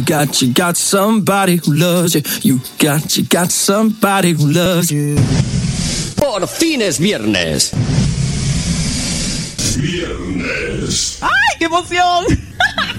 You got somebody who loves you. You got somebody who loves you. Por fin es viernes. Viernes. ¡Ay, qué emoción!